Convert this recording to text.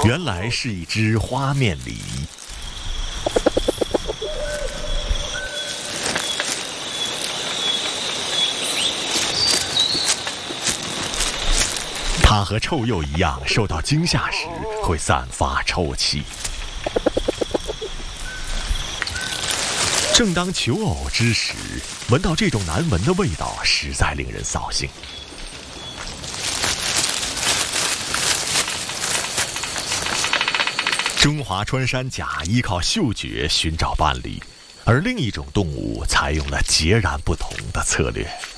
原来是一只花面狸。它和臭鼬一样，受到惊吓时会散发臭气。正当求偶之时，闻到这种难闻的味道，实在令人扫兴。中华穿山甲依靠嗅觉寻找伴侣，而另一种动物采用了截然不同的策略。